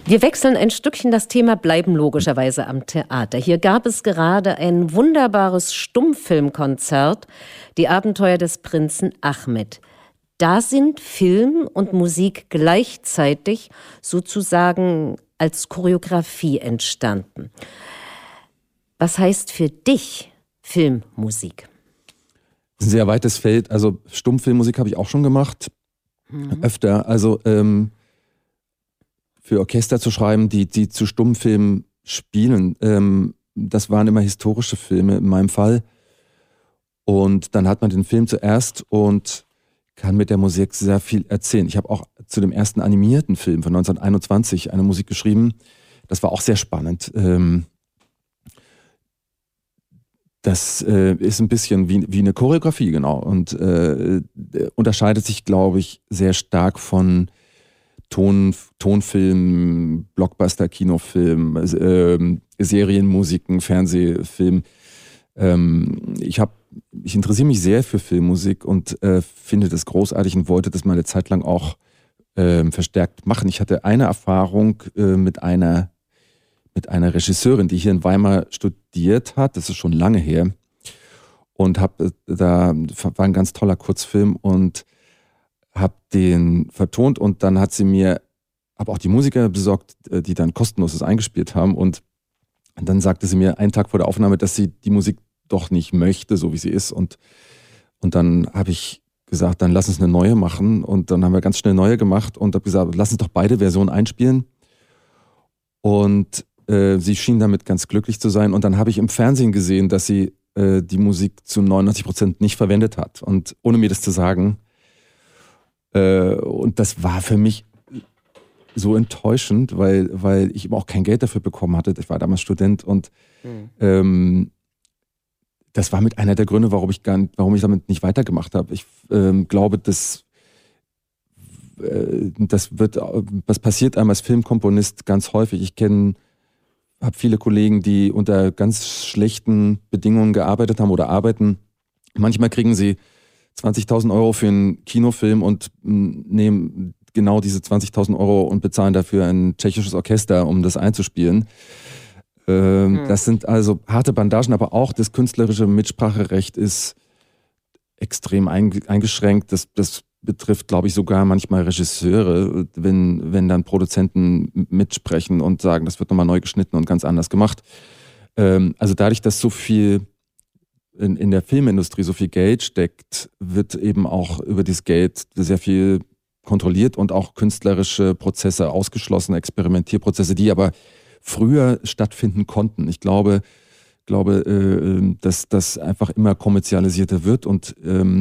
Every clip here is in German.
Wir wechseln ein Stückchen, das Thema bleiben logischerweise am Theater. Hier gab es gerade ein wunderbares Stummfilmkonzert, die Abenteuer des Prinzen Ahmed. Da sind Film und Musik gleichzeitig sozusagen als Choreografie entstanden. Was heißt für dich Filmmusik? Ein sehr weites Feld. Also Stummfilmmusik habe ich auch schon gemacht. Öfter. Also für Orchester zu schreiben, die zu Stummfilmen spielen. Das waren immer historische Filme in meinem Fall. Und dann hat man den Film zuerst und kann mit der Musik sehr viel erzählen. Ich habe auch zu dem ersten animierten Film von 1921 eine Musik geschrieben. Das war auch sehr spannend. Das ist ein bisschen wie eine Choreografie, genau. Und unterscheidet sich, glaube ich, sehr stark von Tonfilm, Blockbuster, Kinofilm, Serienmusiken, Fernsehfilm. Ich interessiere mich sehr für Filmmusik und finde das großartig und wollte das mal eine Zeit lang auch verstärkt machen. Ich hatte eine Erfahrung mit einer Regisseurin, die hier in Weimar studiert hat. Das ist schon lange her. Und war ein ganz toller Kurzfilm und habe den vertont und dann hat sie mir, habe auch die Musiker besorgt, die dann kostenlos das eingespielt haben und dann sagte sie mir einen Tag vor der Aufnahme, dass sie die Musik doch nicht möchte, so wie sie ist und dann habe ich gesagt, dann lass uns eine neue machen und dann haben wir ganz schnell neue gemacht und habe gesagt, lass uns doch beide Versionen einspielen und sie schien damit ganz glücklich zu sein und dann habe ich im Fernsehen gesehen, dass sie die Musik zu 99% nicht verwendet hat und ohne mir das zu sagen. Und das war für mich so enttäuschend, weil ich eben auch kein Geld dafür bekommen hatte. Ich war damals Student und das war mit einer der Gründe, warum ich damit nicht weitergemacht habe. Ich glaube, das passiert einem als Filmkomponist ganz häufig. Ich habe viele Kollegen, die unter ganz schlechten Bedingungen gearbeitet haben oder arbeiten. Manchmal kriegen sie 20.000 Euro für einen Kinofilm und nehmen genau diese 20.000 Euro und bezahlen dafür ein tschechisches Orchester, um das einzuspielen. Das sind also harte Bandagen, aber auch das künstlerische Mitspracherecht ist extrem eingeschränkt. Das betrifft, glaube ich, sogar manchmal Regisseure, wenn dann Produzenten mitsprechen und sagen, das wird nochmal neu geschnitten und ganz anders gemacht. Also dadurch, dass so viel in der Filmindustrie so viel Geld steckt, wird eben auch über dieses Geld sehr viel kontrolliert und auch künstlerische Prozesse ausgeschlossen, Experimentierprozesse, die aber früher stattfinden konnten. Ich glaube, dass das einfach immer kommerzialisierter wird und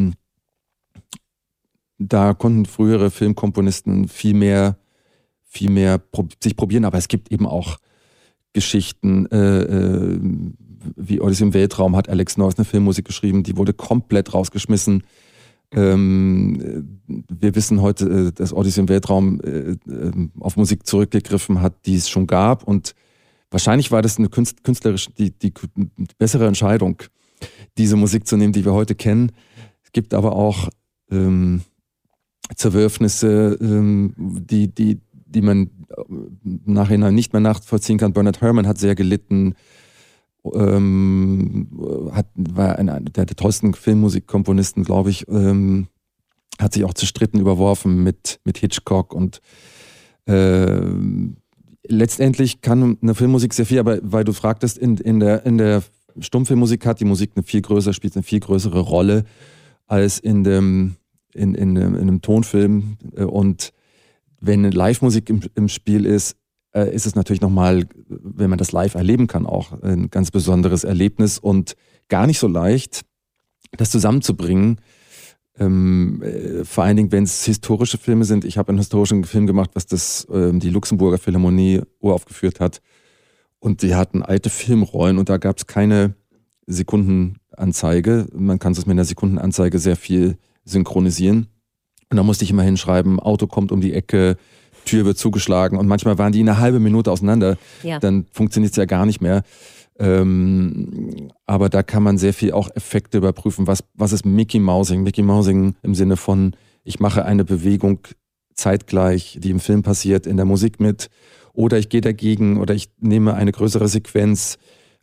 da konnten frühere Filmkomponisten viel mehr sich probieren, aber es gibt eben auch Geschichten, wie Odyssee im Weltraum hat Alex Noyes eine Filmmusik geschrieben, die wurde komplett rausgeschmissen. Wir wissen heute, dass Odyssey im Weltraum auf Musik zurückgegriffen hat, die es schon gab und wahrscheinlich war das eine künstlerisch die bessere Entscheidung, diese Musik zu nehmen, die wir heute kennen. Es gibt aber auch Zerwürfnisse, die man im Nachhinein nicht mehr nachvollziehen kann. Bernard Herrmann hat sehr gelitten, war einer der tollsten Filmmusikkomponisten, glaube ich, hat sich auch zerstritten, überworfen mit Hitchcock und letztendlich kann eine Filmmusik sehr viel, aber weil du fragtest, in der Stummfilmmusik hat die Musik spielt eine viel größere Rolle als in einem Tonfilm und wenn eine Live-Musik im Spiel ist es natürlich nochmal, wenn man das live erleben kann, auch ein ganz besonderes Erlebnis und gar nicht so leicht, das zusammenzubringen. Vor allen Dingen, wenn es historische Filme sind. Ich habe einen historischen Film gemacht, was die Luxemburger Philharmonie uraufgeführt hat. Und die hatten alte Filmrollen und da gab es keine Sekundenanzeige. Man kann es mit einer Sekundenanzeige sehr viel synchronisieren. Und da musste ich immer hinschreiben, Auto kommt um die Ecke, Tür wird zugeschlagen und manchmal waren die eine halbe Minute auseinander. Ja. Dann funktioniert es ja gar nicht mehr. Aber da kann man sehr viel auch Effekte überprüfen. Was ist Mickey Mousing? Mickey Mousing im Sinne von, ich mache eine Bewegung zeitgleich, die im Film passiert, in der Musik mit. Oder ich gehe dagegen oder ich nehme eine größere Sequenz.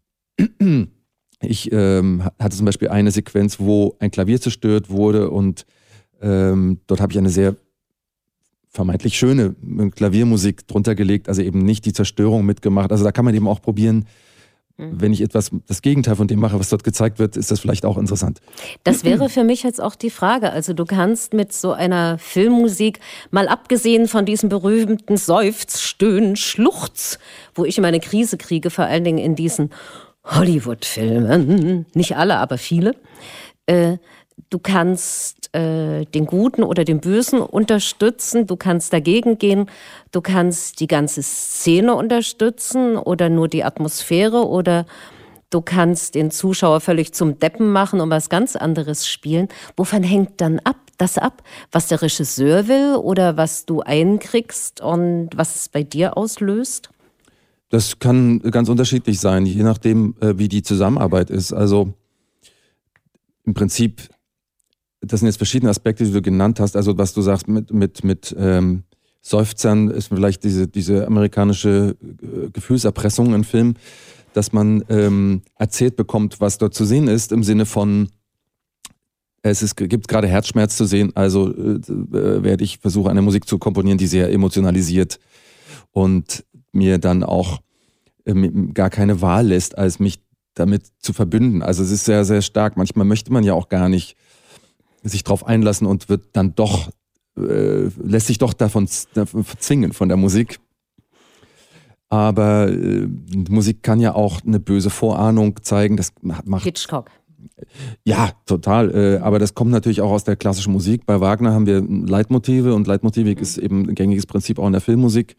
Ich hatte zum Beispiel eine Sequenz, wo ein Klavier zerstört wurde und dort habe ich eine sehr vermeintlich schöne Klaviermusik drunter gelegt, also eben nicht die Zerstörung mitgemacht. Also da kann man eben auch probieren, wenn ich das Gegenteil von dem mache, was dort gezeigt wird, ist das vielleicht auch interessant. Das wäre für mich jetzt auch die Frage. Also du kannst mit so einer Filmmusik, mal abgesehen von diesem berühmten Seufz, Stöhn, Schluchz, wo ich immer eine Krise kriege, vor allen Dingen in diesen Hollywood-Filmen, nicht alle, aber viele, du kannst den Guten oder den Bösen unterstützen, du kannst dagegen gehen, du kannst die ganze Szene unterstützen oder nur die Atmosphäre oder du kannst den Zuschauer völlig zum Deppen machen und was ganz anderes spielen. Wovon hängt dann das ab, was der Regisseur will oder was du einkriegst und was es bei dir auslöst? Das kann ganz unterschiedlich sein, je nachdem, wie die Zusammenarbeit ist. Also im Prinzip, das sind jetzt verschiedene Aspekte, die du genannt hast. Also was du sagst mit Seufzern ist vielleicht diese amerikanische Gefühlserpressung im Film, dass man erzählt bekommt, was dort zu sehen ist, im Sinne von, gibt gerade Herzschmerz zu sehen, also werde ich versuchen, eine Musik zu komponieren, die sehr emotionalisiert und mir dann auch gar keine Wahl lässt, als mich damit zu verbünden. Also es ist sehr, sehr stark. Manchmal möchte man ja auch gar nicht sich drauf einlassen und wird dann doch, lässt sich doch davon zwingen von der Musik. Aber Musik kann ja auch eine böse Vorahnung zeigen. Das macht Hitchcock. Ja, total. Aber das kommt natürlich auch aus der klassischen Musik. Bei Wagner haben wir Leitmotive und Leitmotivik ist eben ein gängiges Prinzip auch in der Filmmusik.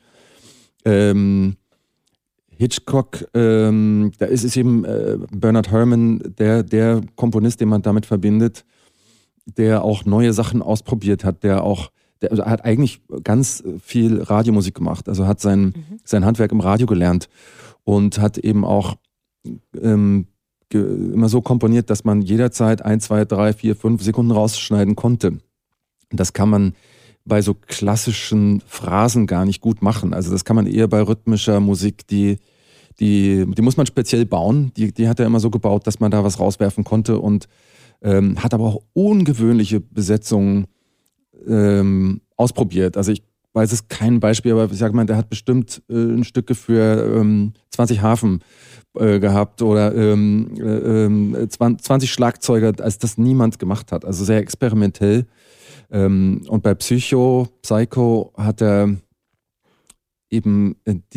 Hitchcock, da ist es eben Bernard Herrmann, der Komponist, den man damit verbindet, der auch neue Sachen ausprobiert hat, der hat eigentlich ganz viel Radiomusik gemacht, also hat sein Handwerk im Radio gelernt und hat eben auch immer so komponiert, dass man jederzeit 1, 2, 3, 4, 5 Sekunden rausschneiden konnte. Das kann man bei so klassischen Phrasen gar nicht gut machen. Also das kann man eher bei rhythmischer Musik, die muss man speziell bauen. Die hat er immer so gebaut, dass man da was rauswerfen konnte und hat aber auch ungewöhnliche Besetzungen ausprobiert. Also ich weiß es kein Beispiel, aber ich sage mal, der hat bestimmt ein Stücke für 20 Hafen gehabt oder 20 Schlagzeuger, als das niemand gemacht hat. Also sehr experimentell. Und bei Psycho hat er eben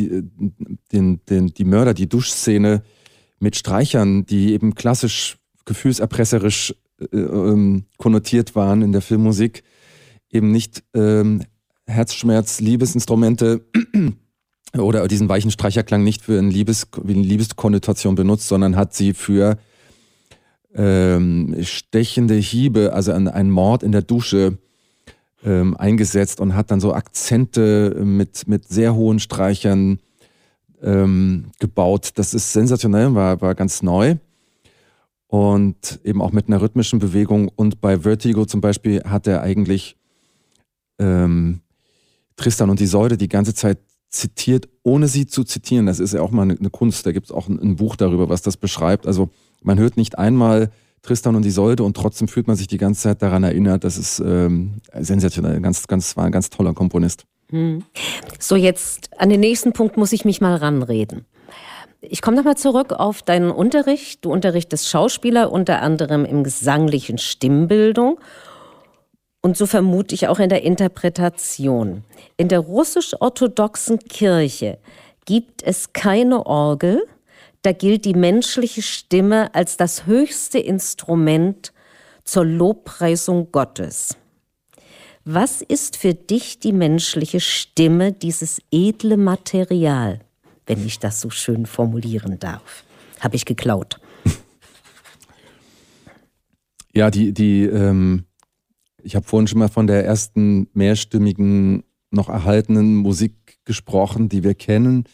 die Mörder, die Duschszene mit Streichern, die eben klassisch gefühlserpresserisch konnotiert waren in der Filmmusik, eben nicht Herzschmerz, Liebesinstrumente oder diesen weichen Streicherklang nicht für eine Liebeskonnotation benutzt, sondern hat sie für stechende Hiebe, also einen Mord in der Dusche eingesetzt und hat dann so Akzente mit sehr hohen Streichern gebaut. Das ist sensationell, war ganz neu und eben auch mit einer rhythmischen Bewegung. Und bei Vertigo zum Beispiel hat er eigentlich Tristan und Isolde die ganze Zeit zitiert, ohne sie zu zitieren. Das ist ja auch mal eine Kunst. Da gibt es auch ein Buch darüber, was das beschreibt. Also man hört nicht einmal Tristan und Isolde und trotzdem fühlt man sich die ganze Zeit daran erinnert. Das ist sensationell. War ein ganz toller Komponist. So, jetzt an den nächsten Punkt muss ich mich mal ranreden. Ich komme nochmal zurück auf deinen Unterricht. Du unterrichtest Schauspieler, unter anderem im gesanglichen Stimmbildung. Und so vermute ich auch in der Interpretation. In der russisch-orthodoxen Kirche gibt es keine Orgel. Da gilt die menschliche Stimme als das höchste Instrument zur Lobpreisung Gottes. Was ist für dich die menschliche Stimme, dieses edle Material, wenn ich das so schön formulieren darf? Habe ich geklaut. Ja, ich habe vorhin schon mal von der ersten mehrstimmigen, noch erhaltenen Musik gesprochen, die wir kennen.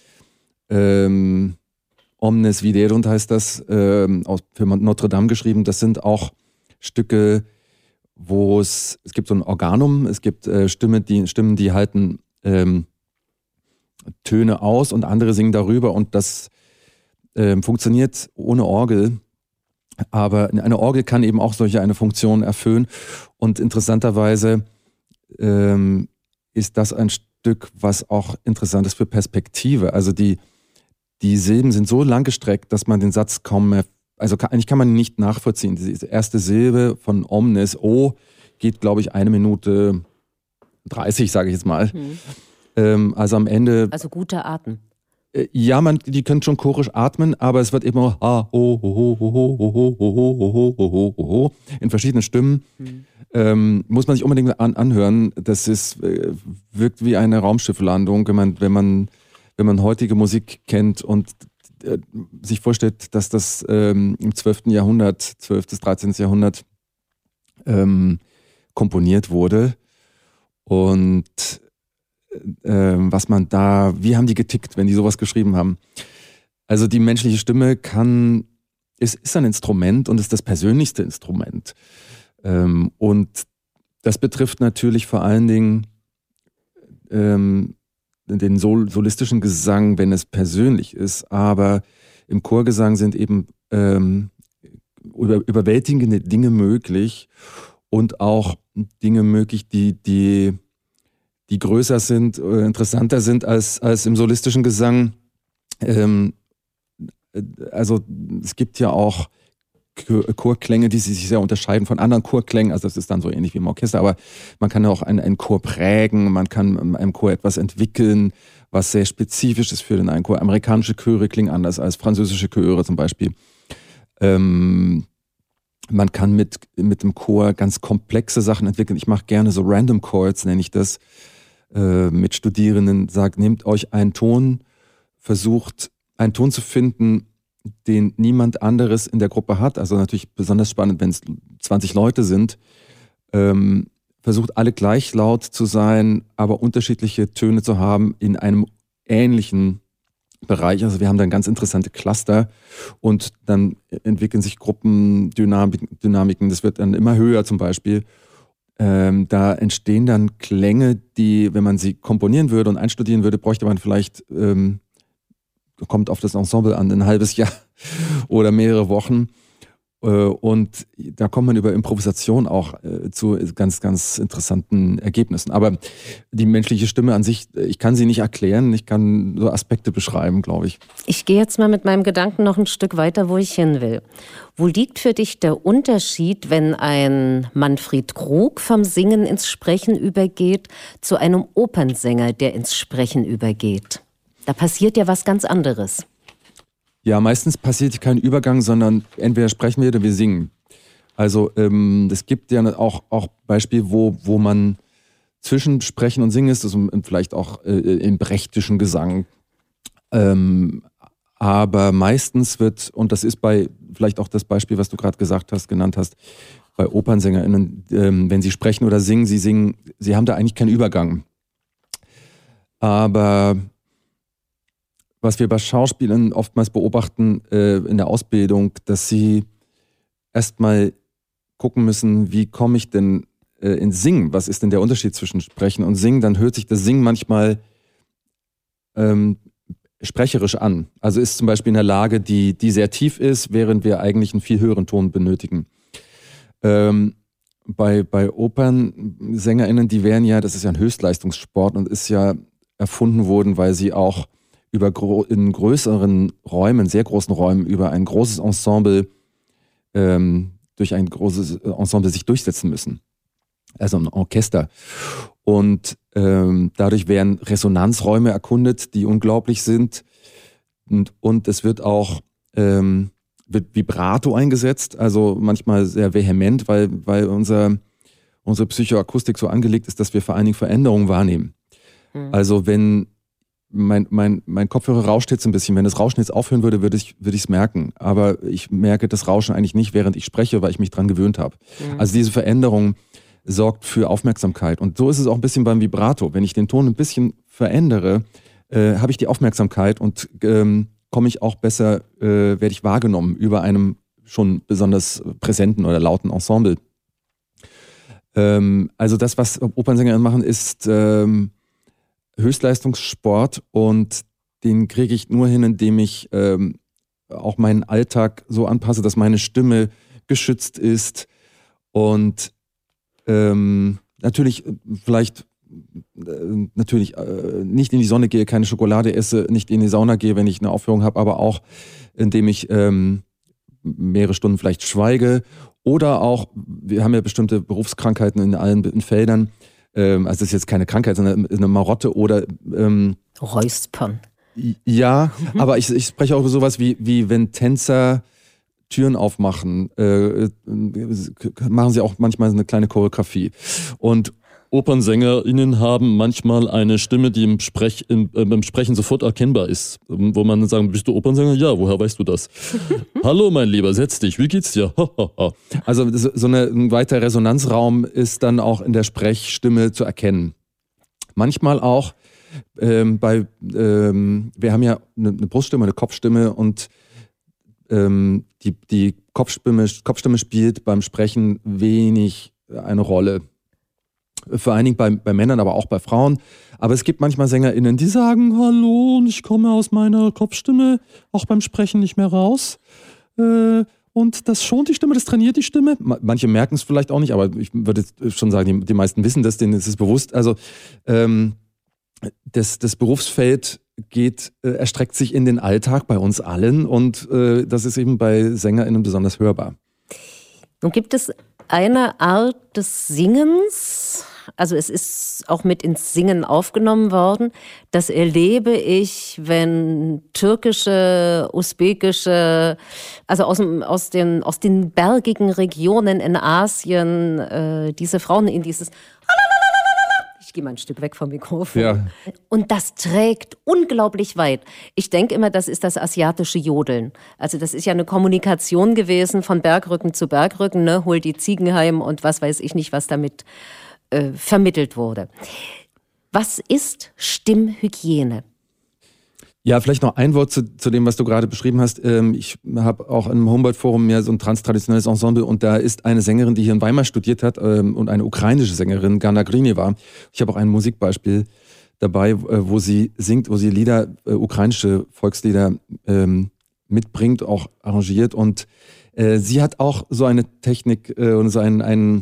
Omnes Viderunt heißt das, für Notre Dame geschrieben. Das sind auch Stücke, wo es gibt so ein Organum, es gibt Stimmen, die halten Töne aus und andere singen darüber und das funktioniert ohne Orgel. Aber eine Orgel kann eben auch solche eine Funktion erfüllen und interessanterweise ist das ein Stück, was auch interessant ist für Perspektive. Also die Silben sind so lang gestreckt, dass man den Satz kaum mehr, eigentlich kann man ihn nicht nachvollziehen. Die erste Silbe von Omnes, O, geht, glaube ich, 1 Minute 30, sage ich jetzt mal. Also am Ende... Also guter Atem. Ja, die können schon chorisch atmen, aber es wird eben auch ha, ho, ho, ho, ho, ho, ho, ho, ho, ho, ho, ho, in verschiedenen Stimmen. Muss man sich unbedingt anhören. Das wirkt wie eine Raumschifflandung, wenn man heutige Musik kennt und sich vorstellt, dass das im 12. bis 13. Jahrhundert komponiert wurde. Und wie haben die getickt, wenn die sowas geschrieben haben? Also die menschliche Stimme ist ein Instrument und ist das persönlichste Instrument. Und das betrifft natürlich vor allen Dingen den solistischen Gesang, wenn es persönlich ist, aber im Chorgesang sind eben überwältigende Dinge möglich und auch Dinge möglich, die größer sind, interessanter sind als im solistischen Gesang. Also es gibt ja auch Chorklänge, die sich sehr unterscheiden von anderen Chorklängen. Also das ist dann so ähnlich wie im Orchester, aber man kann auch einen Chor prägen, man kann einem Chor etwas entwickeln, was sehr spezifisch ist für den einen Chor. Amerikanische Chöre klingen anders als französische Chöre zum Beispiel. Man kann mit dem Chor ganz komplexe Sachen entwickeln. Ich mache gerne so Random Chords, nenne ich das, mit Studierenden. Nehmt euch einen Ton, versucht einen Ton zu finden, den niemand anderes in der Gruppe hat. Also natürlich besonders spannend, wenn es 20 Leute sind. Versucht alle gleich laut zu sein, aber unterschiedliche Töne zu haben in einem ähnlichen Bereich. Also wir haben dann ganz interessante Cluster und dann entwickeln sich Gruppendynamiken. Das wird dann immer höher zum Beispiel. Da entstehen dann Klänge, die, wenn man sie komponieren würde und einstudieren würde, bräuchte man vielleicht, kommt auf das Ensemble an, ein halbes Jahr oder mehrere Wochen. Und da kommt man über Improvisation auch zu ganz, ganz interessanten Ergebnissen. Aber die menschliche Stimme an sich, ich kann sie nicht erklären, ich kann so Aspekte beschreiben, glaube ich. Ich gehe jetzt mal mit meinem Gedanken noch ein Stück weiter, wo ich hin will. Wo liegt für dich der Unterschied, wenn ein Manfred Krug vom Singen ins Sprechen übergeht, zu einem Opernsänger, der ins Sprechen übergeht? Da passiert ja was ganz anderes. Ja, meistens passiert kein Übergang, sondern entweder sprechen wir oder wir singen. Also es gibt ja auch Beispiele, wo man zwischen Sprechen und Singen ist, also vielleicht auch im brechtischen Gesang. Aber meistens wird, und das ist vielleicht auch das Beispiel, was du gerade genannt hast, bei OpernsängerInnen, wenn sie sprechen oder singen, sie haben da eigentlich keinen Übergang. Aber was wir bei Schauspielern oftmals beobachten in der Ausbildung, dass sie erstmal gucken müssen, wie komme ich denn ins Singen? Was ist denn der Unterschied zwischen Sprechen und Singen? Dann hört sich das Singen manchmal sprecherisch an. Also ist zum Beispiel in der Lage, die sehr tief ist, während wir eigentlich einen viel höheren Ton benötigen. Bei OpernsängerInnen, die wären ja, das ist ja ein Höchstleistungssport und ist ja erfunden worden, weil sie auch in größeren Räumen, sehr großen Räumen, über ein großes Ensemble, durch ein großes Ensemble sich durchsetzen müssen. Also ein Orchester. Und dadurch werden Resonanzräume erkundet, die unglaublich sind. Und es wird auch wird Vibrato eingesetzt, also manchmal sehr vehement, weil unsere Psychoakustik so angelegt ist, dass wir vor allen Dingen Veränderungen wahrnehmen. Also wenn mein Kopfhörer rauscht jetzt ein bisschen. Wenn das Rauschen jetzt aufhören würde, würde ich es merken. Aber ich merke das Rauschen eigentlich nicht, während ich spreche, weil ich mich dran gewöhnt habe. Also diese Veränderung sorgt für Aufmerksamkeit. Und so ist es auch ein bisschen beim Vibrato. Wenn ich den Ton ein bisschen verändere, habe ich die Aufmerksamkeit und komme ich auch besser, werde ich wahrgenommen über einem schon besonders präsenten oder lauten Ensemble. Also das, was Opernsängerinnen machen, ist Höchstleistungssport und den kriege ich nur hin, indem ich auch meinen Alltag so anpasse, dass meine Stimme geschützt ist und natürlich nicht in die Sonne gehe, keine Schokolade esse, nicht in die Sauna gehe, wenn ich eine Aufführung habe, aber auch indem ich mehrere Stunden vielleicht schweige oder auch, wir haben ja bestimmte Berufskrankheiten in allen Feldern, also das ist jetzt keine Krankheit, sondern eine Marotte oder Räuspern. Ja, aber ich spreche auch über sowas wie wenn Tänzer Türen aufmachen, machen sie auch manchmal eine kleine Choreografie. Und OpernsängerInnen haben manchmal eine Stimme, die im Sprechen sofort erkennbar ist. Wo man dann sagt, bist du Opernsänger? Ja, woher weißt du das? Hallo mein Lieber, setz dich, wie geht's dir? Also ein weiter Resonanzraum ist dann auch in der Sprechstimme zu erkennen. Manchmal auch wir haben ja eine Bruststimme, eine Kopfstimme und die Kopfstimme spielt beim Sprechen wenig eine Rolle. Vor allen Dingen bei Männern, aber auch bei Frauen. Aber es gibt manchmal SängerInnen, die sagen, hallo, und ich komme aus meiner Kopfstimme auch beim Sprechen nicht mehr raus. Und das schont die Stimme, das trainiert die Stimme. Manche merken es vielleicht auch nicht, aber ich würde schon sagen, die meisten wissen das, denen ist es bewusst. Also das Berufsfeld erstreckt sich in den Alltag bei uns allen und das ist eben bei SängerInnen besonders hörbar. Nun gibt es eine Art des Singens, also es ist auch mit ins Singen aufgenommen worden, das erlebe ich, wenn türkische, usbekische, also aus den bergigen Regionen in Asien, diese Frauen in dieses ich gehe mal ein Stück weg vom Mikrofon. Ja. Und das trägt unglaublich weit. Ich denke immer, das ist das asiatische Jodeln. Also das ist ja eine Kommunikation gewesen von Bergrücken zu Bergrücken, ne? Hol die Ziegen heim und was weiß ich nicht, was damit vermittelt wurde. Was ist Stimmhygiene? Ja, vielleicht noch ein Wort zu dem, was du gerade beschrieben hast. Ich habe auch im Humboldt-Forum mehr so ein transtraditionelles Ensemble und da ist eine Sängerin, die hier in Weimar studiert hat und eine ukrainische Sängerin, Gana Grineva. Ich habe auch ein Musikbeispiel dabei, wo sie singt, wo sie Lieder, ukrainische Volkslieder mitbringt, auch arrangiert und sie hat auch so eine Technik und so einen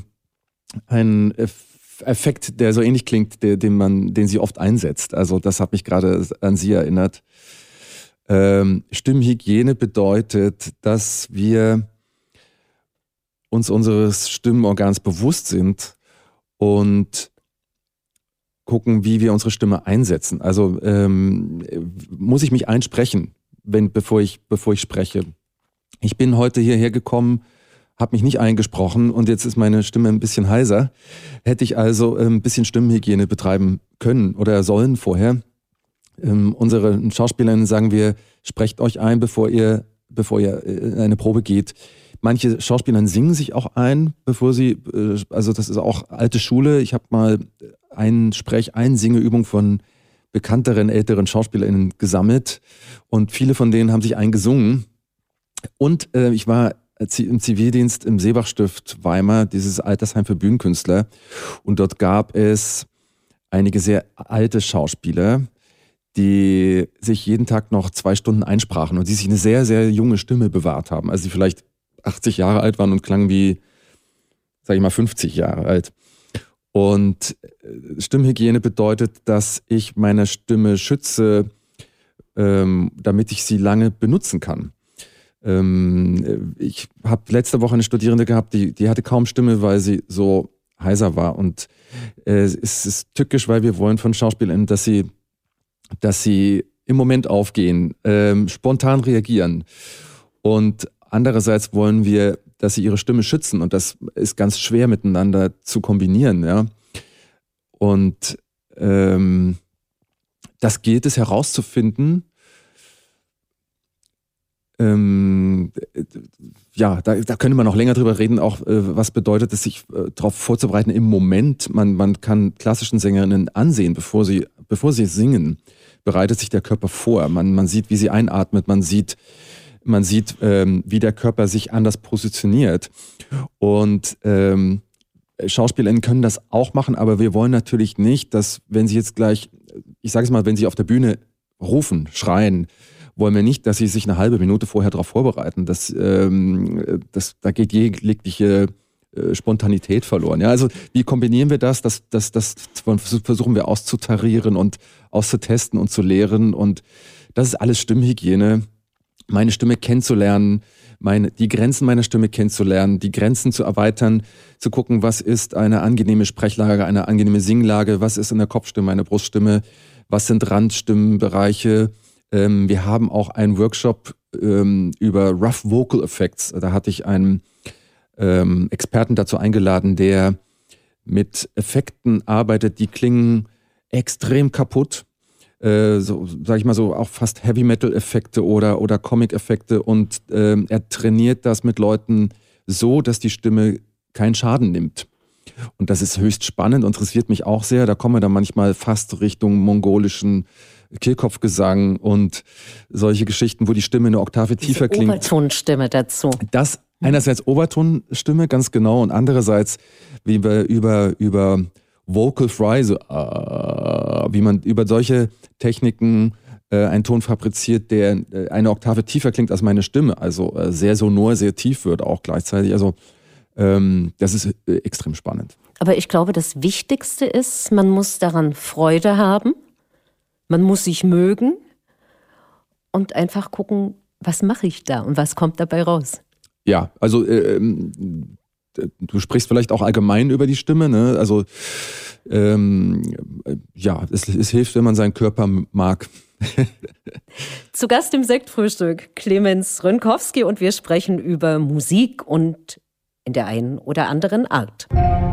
Effekt, der so ähnlich klingt, den sie oft einsetzt. Also das hat mich gerade an sie erinnert. Stimmhygiene bedeutet, dass wir uns unseres Stimmenorgans bewusst sind und gucken, wie wir unsere Stimme einsetzen. Also muss ich mich einsprechen, bevor ich spreche. Ich bin heute hierher gekommen, habe mich nicht eingesprochen und jetzt ist meine Stimme ein bisschen heiser. Hätte ich also ein bisschen Stimmhygiene betreiben können oder sollen vorher. Unsere Schauspielerinnen sagen wir, sprecht euch ein, bevor ihr in eine Probe geht. Manche Schauspielerinnen singen sich auch ein, bevor sie, also das ist auch alte Schule. Ich habe mal eine Singeübung von bekannteren, älteren SchauspielerInnen gesammelt und viele von denen haben sich eingesungen. Und ich war im Zivildienst im Seebachstift Weimar, dieses Altersheim für Bühnenkünstler. Und dort gab es einige sehr alte Schauspieler, die sich jeden Tag noch 2 Stunden einsprachen und die sich eine sehr, sehr junge Stimme bewahrt haben. Also die vielleicht 80 Jahre alt waren und klangen wie, sag ich mal, 50 Jahre alt. Und Stimmhygiene bedeutet, dass ich meine Stimme schütze, damit ich sie lange benutzen kann. Ich habe letzte Woche eine Studierende gehabt, die hatte kaum Stimme, weil sie so heiser war. Und es ist tückisch, weil wir wollen von SchauspielerInnen, dass sie im Moment aufgehen, spontan reagieren. Und andererseits wollen wir, dass sie ihre Stimme schützen. Und das ist ganz schwer miteinander zu kombinieren. Ja? Und das gilt es herauszufinden. Ja, da könnte man noch länger drüber reden, auch was bedeutet es, sich darauf vorzubereiten im Moment. Man kann klassischen Sängerinnen ansehen, bevor sie singen, bereitet sich der Körper vor. Man sieht, wie sie einatmet, man sieht, wie der Körper sich anders positioniert. Und SchauspielerInnen können das auch machen, aber wir wollen natürlich nicht, dass, wenn sie jetzt gleich ich sage es mal, wenn Sie auf der Bühne rufen, schreien, wollen wir nicht, dass Sie sich eine halbe Minute vorher darauf vorbereiten. Da geht jegliche Spontanität verloren. Ja, also wie kombinieren wir das? Das versuchen wir auszutarieren und auszutesten und zu lehren. Und das ist alles Stimmhygiene. Meine Stimme kennenzulernen, die Grenzen meiner Stimme kennenzulernen, die Grenzen zu erweitern, zu gucken, was ist eine angenehme Sprechlage, eine angenehme Singlage, was ist in der Kopfstimme, eine Bruststimme, was sind Randstimmenbereiche. Wir haben auch einen Workshop über Rough Vocal Effects. Da hatte ich einen Experten dazu eingeladen, der mit Effekten arbeitet, die klingen extrem kaputt. So, sag ich mal so, auch fast Heavy-Metal-Effekte oder Comic-Effekte. Und er trainiert das mit Leuten so, dass die Stimme keinen Schaden nimmt. Und das ist höchst spannend und interessiert mich auch sehr. Da kommen wir dann manchmal fast Richtung mongolischen Kehlkopfgesang und solche Geschichten, wo die Stimme eine Oktave tiefer klingt. Obertonstimme dazu. Das einerseits Obertonstimme, ganz genau, und andererseits, wie wir über Vocal Fry, so, wie man über solche Techniken einen Ton fabriziert, der eine Oktave tiefer klingt als meine Stimme, also sehr sonor, sehr tief wird auch gleichzeitig. Also das ist extrem spannend. Aber ich glaube, das Wichtigste ist, man muss daran Freude haben, man muss sich mögen und einfach gucken, was mache ich da und was kommt dabei raus. Ja, also du sprichst vielleicht auch allgemein über die Stimme, ne? Also ja, es hilft, wenn man seinen Körper mag. Zu Gast im Sektfrühstück Clemens Rönkowski und wir sprechen über Musik und in der einen oder anderen Art.